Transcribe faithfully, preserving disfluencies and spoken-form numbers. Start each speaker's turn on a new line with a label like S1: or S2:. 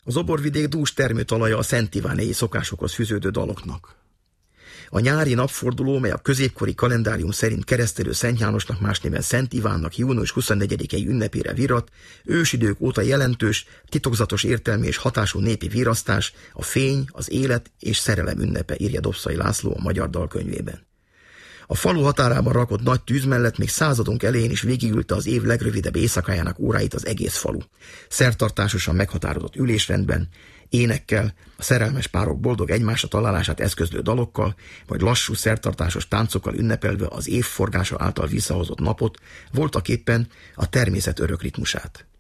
S1: Az Oborvidék dús termőtalaja a Szent Ivánéi szokásokhoz fűződő daloknak. A nyári napforduló, mely a középkori kalendárium szerint keresztelő Szent Jánosnak, más néven Szent Ivánnak június huszonnegyedikei ünnepére virrat, ősidők óta jelentős, titokzatos értelmi és hatású népi virasztás, a fény, az élet és szerelem ünnepe, írja Dobszai László a Magyar Dalkönyvében. A falu határában rakott nagy tűz mellett még századunk elején is végigülte az év legrövidebb éjszakájának óráit az egész falu. Szertartásosan meghatározott ülésrendben, énekkel, a szerelmes párok boldog egymásra találását eszközlő dalokkal, vagy lassú szertartásos táncokkal ünnepelve az év forgása által visszahozott napot, voltaképpen a természet örök ritmusát.